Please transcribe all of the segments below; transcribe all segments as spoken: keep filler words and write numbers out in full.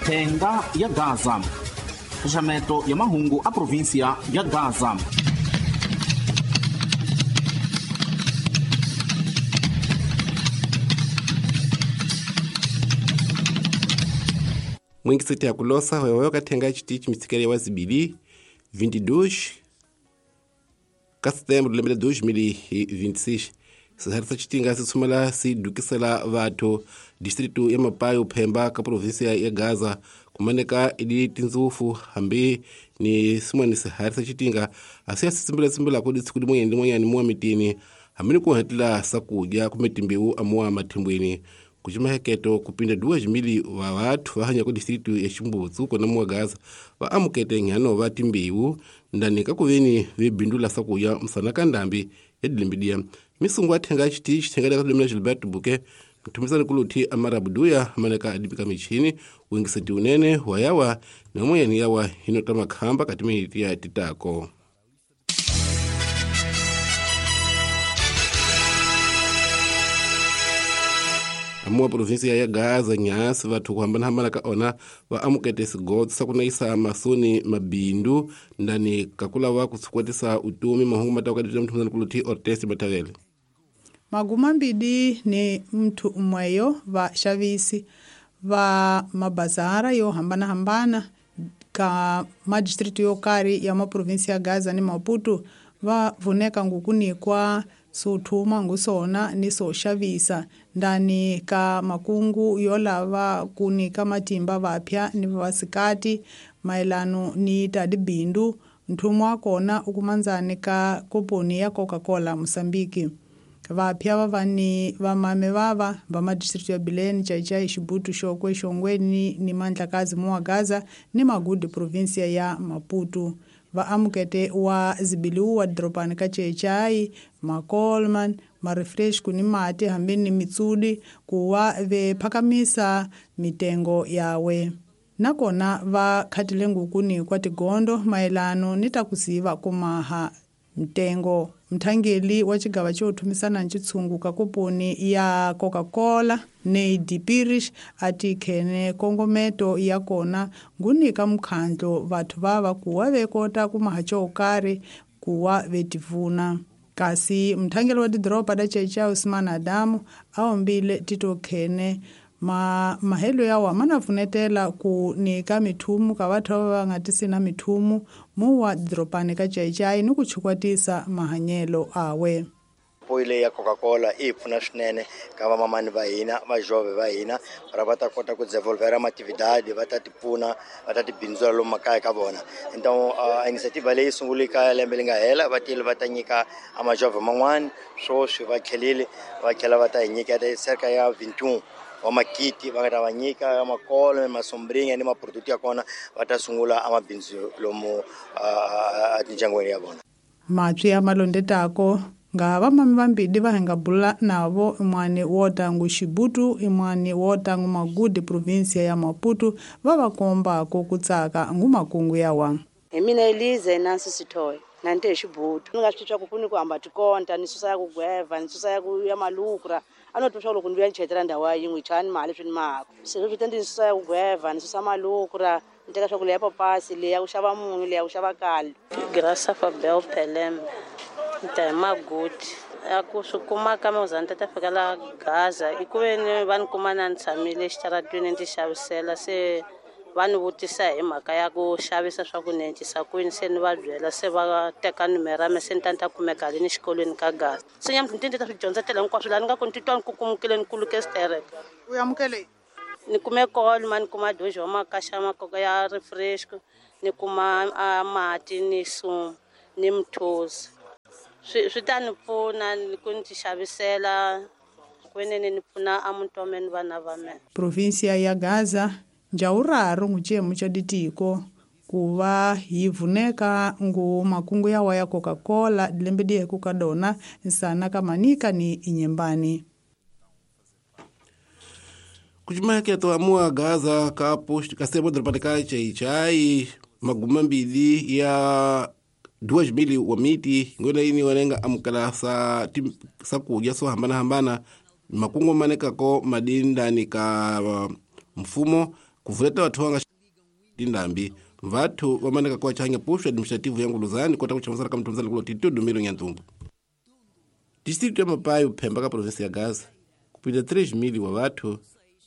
Tenda ya Gaza. Jameto ya mahungu a província ya Gaza. Mwingi sete ya kulosa wewe katenga chitichi misikari ya wazibili vinte e dois setembro de dois mil e vinte e seis. Saharisa chitinga sisumala si dukisela vato distrito ya Mapayo Pemba ka província ya Gaza kumaneka ili tinzufu hambi ni simwani saharisa chitinga asia simbila simbila kodi sikudi mwenye ndi mwenye ni muwa mitini hamini kuhatila sakuja kumetimbiu amuwa matimbwini kuchima heketo kupinda duas mili wa watu wahanya ku distrito ya Chimbuzu kona muwa Gaza wa amukete ngano watimbiu ndani kakuveni vibindula sakuja msanaka ndambi ya dilimbidia misungu atenga chiti chitenga daka dumina Gilbert Buke mtumisani kuluti amara buduya maneka adibika michini uingisati unene wayawa na mwenye ni yawa hinota makamba katimi hitia titako. Amua provinsia ya Gaza nyasi watu kuhambana hambana kaona wa amukete sigozi sakuna isa masoni mabindu ndani kakula wa kusukwatisa utumi mahungu matawakadita mtumisani kuluti Ortesi Batagele. Maguma mbidi ni mtu umweyo wa shavisi wa mabazara yo hambana hambana ka madistritu yo kari ya maprovinsi ya Gaza ni Maputo wa vuneka ngukuni kwa sutuma ngusona ni so shavisa ndani ka makungu yola wa kuni kama timba vapya ni vasikati mailano ni tadibindu ntumwa kona ukumanzani ka kuponi ya Coca-Cola Mosambiki. Vapya vavani vamame vava vama district ya Bileni chaichai Shibutu Shokwe Shongweni ni mandlakazi muwa Gaza ni Magudi provinsia ya Maputo va amukete wa zibiliu wa dropani ka chaichai makolman marefresh kuni mati hambini mitsudi kuwa ve pakamisa mitengo yawe nakona va khatilengu kuni kwa tigondo mailano nitakusiva kumaha mtengo mthangeli wa chigava cho thumisana nchitsungu ka kuponi ya Coca-Cola ne Dipirish ati khene kongometo ya kona ngunika mkhandlo vathu vava kuwa vekota kumahacho ukari kuwa vetivuna kasi mthangeli wa didropa da checha Usman Adamu aombile tito khene ma mahelo yawa manafunetela ku nika mithumu ka vathu va ngatisina mithumu muwa dropane ka chaichai ni kuchukwatisa mahanyelo awe. Poile ya Coca-Cola i pfuna swinene ka vamamani va hina va jove va hina para va ta kota ku desenvolver ma atividade va ta tipfuna va ta tibindzula lomu makaya ka vona. Então a iniciativa leyi sungulika lembe li nga hela va tile va ta nyika ama jove man'wani swo swi va khelile va khela va ta hi nyika cerca ya vinte e um wa makiti va nga ta va nyika makolo masombringa ni maproducti ya kona va ta sungula amabindzu lomu atindyangwini ya vona. Matwi ya malondetako nga vamami vambidi va henga bula navo imwani wotangu Shibutu imwani wotangu Magudi provinsia ya Maputo va va komba ko kutsaka ngumakungu yawa. Emina Elize Nancy Sitoy nante Shibutu ninga switwa kufuni kuhamba tikonta ni susa ya kugweva ni susa ya ya malukra anotosha lo kundiya chetera ndawa yin'we chani mali swini mako sero vitendi ni susa ya kugweva ni susa malukra nteka swa kuleya papasi le ya kushava munyu le ya kushava kalo. Grasa Fabel Pelem nta Magudi akusukuma kama uzanta tafika la Gaza ikuveni vani kumana ntsamile xitaratweni ndi xavisela se vanhu vutisa hi mhaka ya ku xavisa swakunetisa kwini se ni va byela se va teka numera me se ni ta ni ta kumeka le ni xikolweni ka Gaza se nyamti ni ta swi dyondza tela hinkwaswo laha ni nga ku ni titwa ni kukumukile ni kuluke stereka. U yamukele ni kume kolo ma ni kuma dojo wa makaxa makoka ya refresh ni kuma mati ni sumu ni mthozi swi ta ni pfuna ku ni ti xavisela kwenene ni pfuna amutomeni vana va mina. Provinsia ya Gaza njauraru nguchiyemu cha ditiko kuva hivuneka ngu makungu yawa ya Coca-Cola dilembedi heku kadona insana kamanika ni inyembani. Kuchimaheketo amua Gaza kapo kasebo drapatika chai chai maguma mbili ya duas mili wa miti ngona ini wanenga amukala sa tim sakuja so hambana hambana makungu maneka ko madinda ni ka uh, mfumo kuvuleta vathu vanga tindambi vathu vamaneka kuwa chanya posto administrativo ya Nguluzane kota kuchamusala kama mtumzali kulo titudu milo nyantumbu. Distrito ya Mapai uphemba ka provinsi ya Gaza kupita três mili wa vathu.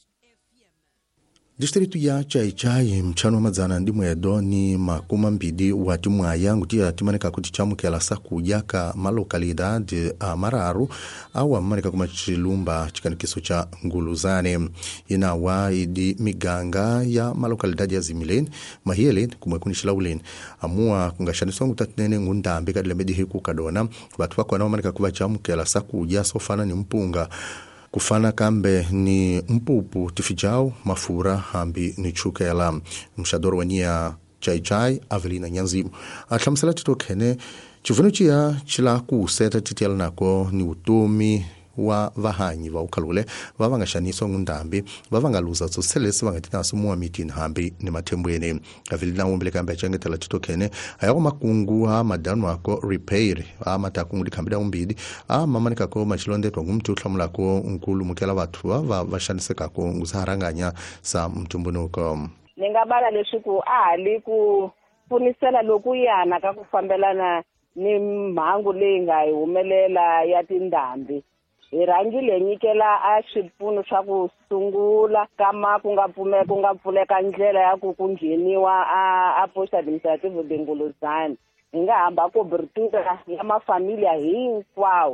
Distrito ya Chai-Chai mchano wa madzana ndi mwedo ni makuma mbidi wati mwaya ngutia timaneka kuti chamukela sakuyaka malokalidade a mararu awa mamaneka kuma chilumba chikanikiso cha Nguluzane. Ina wa idi miganga ya malokalidade ya Zimileni mahiyeleni kumwe kunishila uleni amua kungashaniswa ngutatinene ngundambi kadile medi hiku kadona watu wako na mamaneka kuwa chamukela sakuya sofana ni mpunga kufana kambe ni mpupu tifijao mafura hambi ni chukela. Mshadoro wania Chai-Chai Avelina Nyanzimu atlamsala titokene chivuno chia chila kuseta titiala nako ni utumi wa vahanyi va ukhalule vavangashaniswa ngundambi vavangaluza tsoselesi vangatinaso muwa mitini hambi ni mathembweni. Avelina umbele kambe achengetela titokene ayako makungu ha madanu ako repair a matakungu likambida umbidi a mamanika ko machilondetwa ngumtu utlamulako nkulu mukela vathu va vashanisekako ngusaharanganya sa mtumbunuko. Ningabala leswiku ali ku punisela lokuyana ka ku fambelana ni mhangu leyi nga humelela ya tindambi. Hi rhangile nyikela a swipfuno swa ku sungula kama ku nga pfume ku nga pfuleka ndlela ya ku ku ngheniwa a a post administrative de Nguluzane. Hi nga hamba cobertura ya mafamilia hinkwawo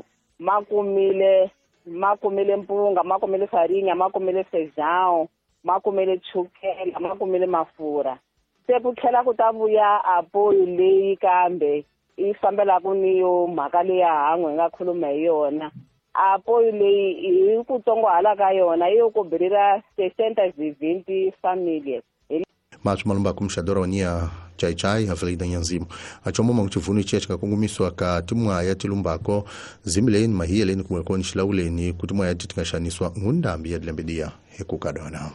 makumile makumile mpunga makumile farinha makumile feijão makumile chukela makumile mafura. Se ku tlhela ku ta vuya apoyo leyi kambe i fambela ku niyo mhaka leyi hangwe nga khuluma hi yona. Apoyo leyi hi ku tsongohala ka yona yo ku birira sesenta vinte famílias. Macho malumba kumshadora wania Chai-Chai Avelina Nyanzimu achomoma mchivunu chechika kungumiswa ka timwa ya tilumbako Zimileni mahiyeleni kumwekoni shilauleni kutimwa ya titingashaniswa ngundambi ya dilembedia hekukadona.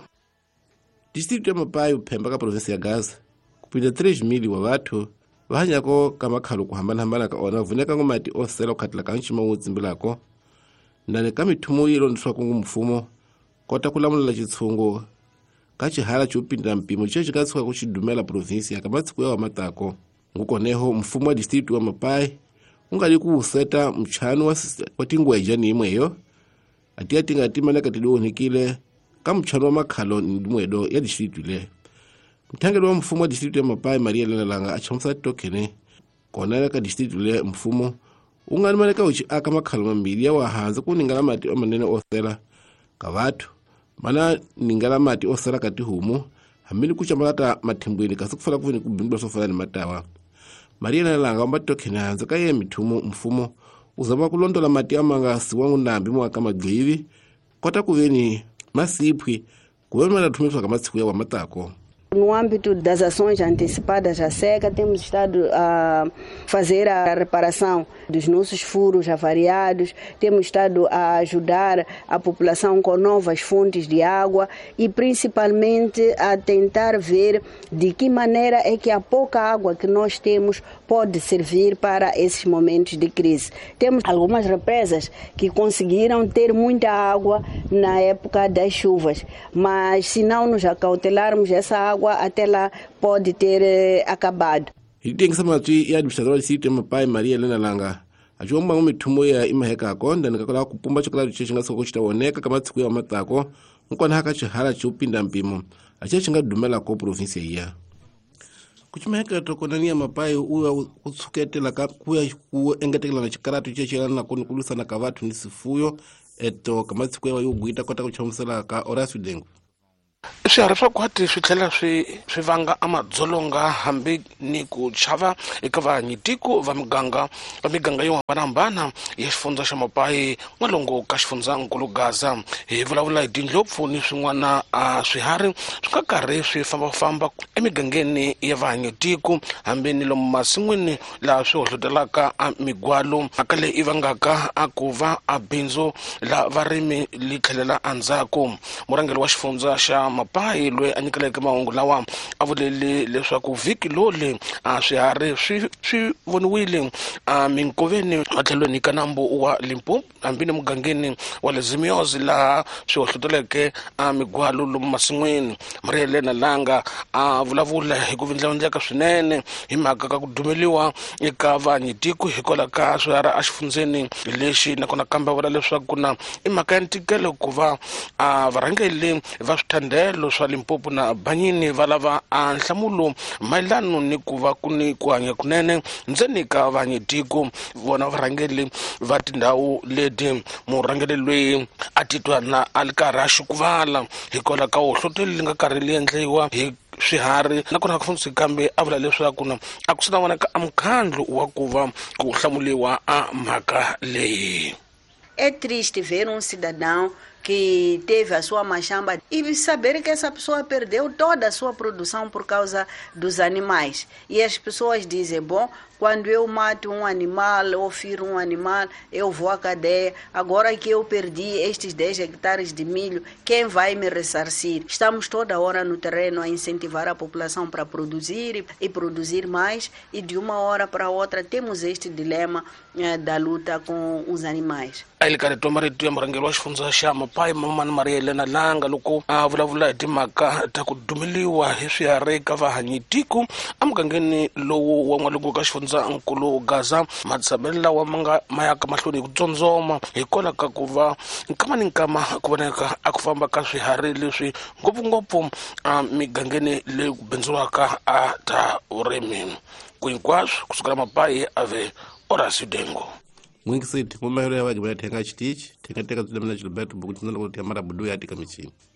Distrito ya Mapai uphemba ka provinsi ya Gaza kupita três mili wa vathu vahanyako kamakhalu kuhambana-hambana ka ona vuneka ngumati osela ukhatila kanchima utsimbilako nane kamithumu ilondiswa kungu mfumo kota kulamula chitsungu kachihala chopindira mpimo chechikatsika kuchidumela provinsi yakamatsiku yawa matako ngukoneho mfumo wa distrito wa Mapai ungali kuuseta mchanu wa, wa tinguwa ijani imweyo ati atinga timaneka tidionikile ka mchanu wa makhalo ndimwedo ya distrito ile. Mthangelo wa mfumo wa distrito ya Mapai Maria Lenalanga achamsa tokene kona ka distrito ile mfumo ungani maneka uchi aka makhalo mambili ya wahanza kuningala mati amanene osela ka vathu mana ningala mati osela kati humu hamili kuchamalata mathimbweni kasukufala kuvini kubimbula sofala ni matawa. Maria Lenalanga wamba tokene hanza kaye mithumu mfumo uzama kulondola mati amanga siwangu nambi mwaka maglevi kota kuveni masipwi kuwema natumiswa kama siku ya wa matako. No âmbito das ações antecipadas à seca, temos estado a fazer a reparação dos nossos furos avariados, temos estado a ajudar a população com novas fontes de água e principalmente a tentar ver de que maneira é que a pouca água que nós temos pode servir para esses momentos de crise. Temos algumas represas que conseguiram ter muita água na época das chuvas, mas se não nos acautelarmos, essa água até lá pode ter eh, acabado. Hitengisa matwi ya administrador distrito ya Mapai Maria Lenalanga achomba ngumithumo ya imaheka akonda nikakala kupumba chokala chechinga soko chitaoneka kama tsiku ya matako nkwana haka chihala chopinda mpimo achechinga dumela ko province ya kuchimaheka tokonania Mapai uya utsuketela ka kuya ku engetekela na chikaratu chechela na konkulusa na kavathu ni sifuyo eto kama tsiku ya yogwita kota kuchomsela ka Horacio Dengu. Swiharhi swa kwati swi tlhela swi swi vanga amadzolonga hambi ni ku chava eka vahanyitiko va miganga va miganga yo hambanahambana ya xifundza xa Mapai n'walongo ka xifundzankulu Gaza. Hi vulavula hi tindlopfu ni swin'wana a swiharhi swi nga karhi swi fambafamba emigangeni ya vahanyitiko hambi ni lomu masin'wini laha swi hohlotelaka a migwalo aka leyi i vangaka a ku va a bindzu la varimi li tlhelela andzhaku. Murhangeri wa xifundza xa mapai loyi a nyikeleke mahungu lawa a vulele leswaku vhiki lole a swiharhi swi swi voniwile a minkoveni matlhelweni ka nambu wa Limpopo hambi ni mugangeni wa Lezimiozi laha swi hohloteleke a migwalo lomu masin'wini. Marielle Nalanga a vulavula hi ku vindlavindleka swinene hi mhaka ka ku dumeliwa eka vanyitiko hikwalaho ka swiharhi a xifundzeni lexi, nakona kambe vula leswaku ku na i mhaka ya ntikelo ku va a varhangeli va swithandelo swa Limpopo na Banyini va lava a nhlamulo mayelana ni ku va ku ni ku hanya kunene ndzeni ka vanyitiko. Vona varhangeli va tindhawu leti murhangeli loyi a titwa na a ri karhi a xukuvala hikwalaho ka hohloteli nga karhi li endliwa hi swiharhi, nakona ku fundzisi kambe a vula leswaku na a ku sina vonaka a mukhandlo wa ku va ku hlamuliwa a mhaka leyi. É triste ver um cidadão que teve a sua machamba e saber que essa pessoa perdeu toda a sua produção por causa dos animais. E as pessoas dizem, bom, quando eu mato um animal ou firo um animal, eu vou à cadeia. Agora que eu perdi estes dez hectares de milho, quem vai me ressarcir? Estamos toda hora no terreno a incentivar a população para produzir e produzir mais, e de uma hora para outra temos este dilema eh, da luta com os animais. Ele cara toma reto ya murhangeri wa xifundza xa Mapai Mamani Marielle Nalanga loko a vulavula hi timhaka ta ku dumeliwa hi swiharhi ka vahanyitiko a mugangeni lowu wa N'walungu ka xifundzankulu Gaza. Matshamelo lawa ma nga ma yaka mahlweni hi ku tsotsoma hikwalaho ka ku va nkama ni nkama ku voneka a ku famba ka swiharhi leswi ngopfungopfu a migangeni leyi ku bindziwaka a ta vurimi. Ku hinkwaswo kusukela Mapai ave Horacio Dengo. Mwingisiti mumahelo ya wagi mwana tenga chitichi tenga tenga tudamina Gilberto buku tinala kuti amara budu ya tika michini.